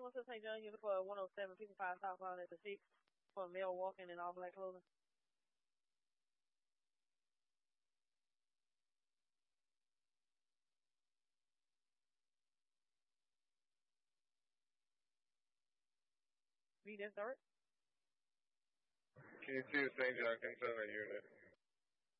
went to St. John Unit for 107 people find South Hall at the 6 for a male walking in all black clothing. Read that start. Can you see the St. John Container Unit?